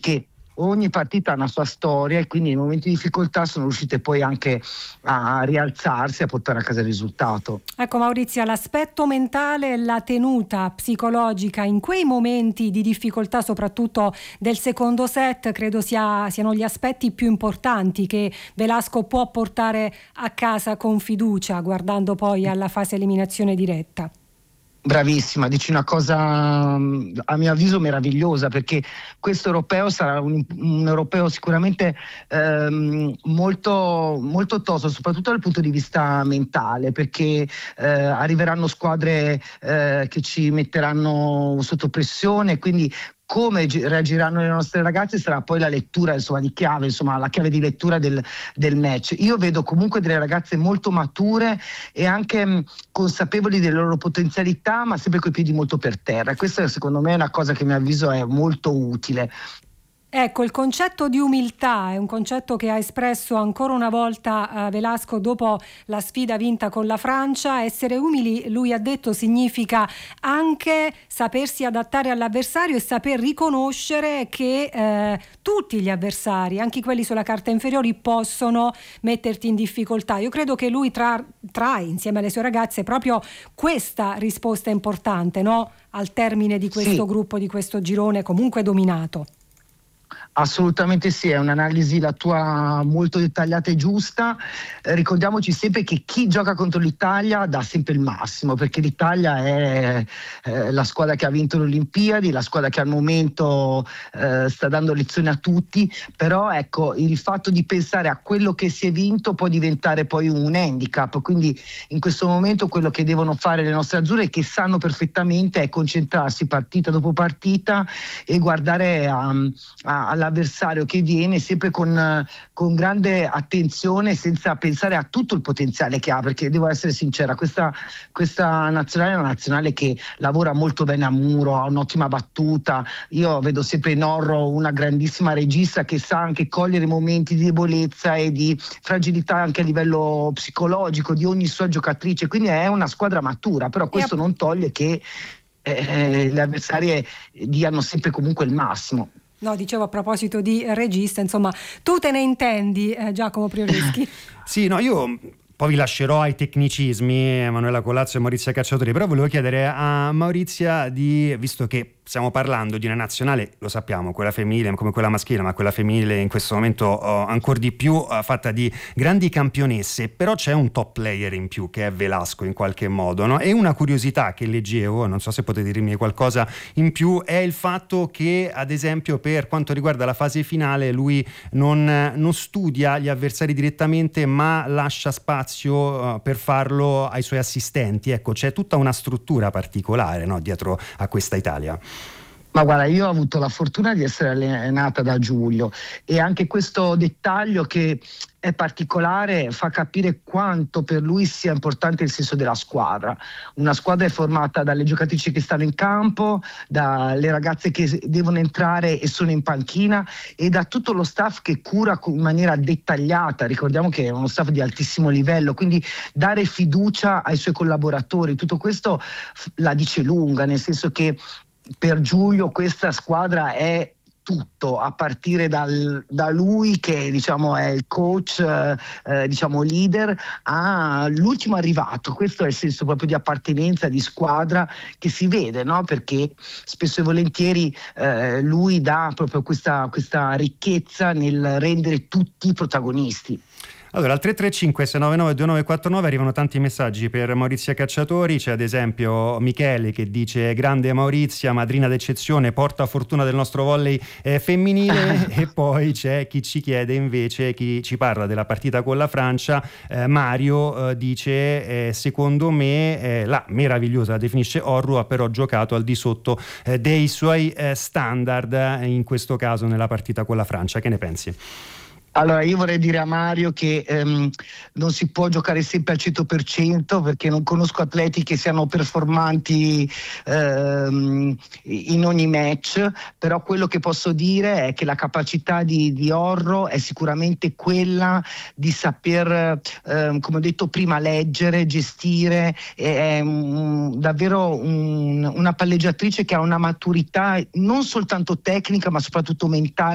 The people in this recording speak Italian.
che ogni partita ha una sua storia e quindi nei momenti di difficoltà sono riuscite poi anche a rialzarsi e a portare a casa il risultato. Ecco Maurizia, l'aspetto mentale e la tenuta psicologica in quei momenti di difficoltà, soprattutto del secondo set, credo siano gli aspetti più importanti che Velasco può portare a casa con fiducia, guardando poi alla fase eliminazione diretta. Bravissima, dici una cosa a mio avviso meravigliosa, perché questo europeo sarà un europeo sicuramente molto, molto tosto, soprattutto dal punto di vista mentale, perché arriveranno squadre che ci metteranno sotto pressione, quindi come reagiranno le nostre ragazze sarà poi la lettura, insomma, di chiave, insomma, la chiave di lettura del match. Io vedo comunque delle ragazze molto mature e anche consapevoli delle loro potenzialità, ma sempre coi piedi molto per terra. E questa secondo me è una cosa che a mio avviso è molto utile. Ecco, il concetto di umiltà è un concetto che ha espresso ancora una volta Velasco dopo la sfida vinta con la Francia. Essere umili, lui ha detto, significa anche sapersi adattare all'avversario e saper riconoscere che tutti gli avversari, anche quelli sulla carta inferiori, possono metterti in difficoltà. Io credo che lui trae insieme alle sue ragazze proprio questa risposta importante, no? Al termine di questo gruppo, di questo girone comunque dominato. Assolutamente sì, è un'analisi la tua molto dettagliata e giusta. Ricordiamoci sempre che chi gioca contro l'Italia dà sempre il massimo, perché l'Italia è la squadra che ha vinto le Olimpiadi, la squadra che al momento sta dando lezioni a tutti, però ecco, il fatto di pensare a quello che si è vinto può diventare poi un handicap, quindi in questo momento quello che devono fare le nostre azzurre, che sanno perfettamente, è concentrarsi partita dopo partita e guardare all'avversario che viene sempre con grande attenzione, senza pensare a tutto il potenziale che ha, perché devo essere sincera, questa nazionale è una nazionale che lavora molto bene a muro, ha un'ottima battuta. Io vedo sempre in Orro una grandissima regista che sa anche cogliere momenti di debolezza e di fragilità anche a livello psicologico di ogni sua giocatrice, quindi è una squadra matura, però questo non toglie che le avversarie diano sempre comunque il massimo. No, dicevo a proposito di regista, insomma, tu te ne intendi, Giacomo Prioreschi? Sì, no, io poi vi lascerò ai tecnicismi, Emanuela Colazzo e Maurizia Cacciatori, però volevo chiedere a Maurizia visto che stiamo parlando di una nazionale, lo sappiamo, quella femminile come quella maschile, ma quella femminile in questo momento ancora di più fatta di grandi campionesse, però c'è un top player in più che è Velasco in qualche modo, no? E una curiosità che leggevo, non so se potete dirmi qualcosa in più, è il fatto che ad esempio per quanto riguarda la fase finale lui non studia gli avversari direttamente, ma lascia spazio per farlo ai suoi assistenti. Ecco, c'è tutta una struttura particolare, no, dietro a questa Italia. Ma guarda, io ho avuto la fortuna di essere allenata da Giulio e anche questo dettaglio che è particolare fa capire quanto per lui sia importante il senso della squadra. Una squadra è formata dalle giocatrici che stanno in campo, dalle ragazze che devono entrare e sono in panchina e da tutto lo staff che cura in maniera dettagliata. Ricordiamo che è uno staff di altissimo livello, quindi dare fiducia ai suoi collaboratori, tutto questo la dice lunga, nel senso che per Giulio questa squadra è tutto, a partire da lui che diciamo è il coach, diciamo leader, all'ultimo arrivato. Questo è il senso proprio di appartenenza, di squadra che si vede, no? Perché spesso e volentieri lui dà proprio questa ricchezza nel rendere tutti protagonisti. Allora, al 335-699-2949 arrivano tanti messaggi per Maurizia Cacciatori. C'è ad esempio Michele che dice: grande Maurizia, madrina d'eccezione, porta fortuna del nostro volley femminile. E poi c'è chi ci chiede invece, chi ci parla della partita con la Francia. Mario dice secondo me la meravigliosa, la definisce Orru, ha però giocato al di sotto dei suoi standard in questo caso nella partita con la Francia. Che ne pensi? Allora, io vorrei dire a Mario che non si può giocare sempre al 100%, perché non conosco atleti che siano performanti in ogni match, però quello che posso dire è che la capacità di Orro è sicuramente quella di saper, come ho detto prima, leggere, gestire, è davvero una palleggiatrice che ha una maturità non soltanto tecnica ma soprattutto mentale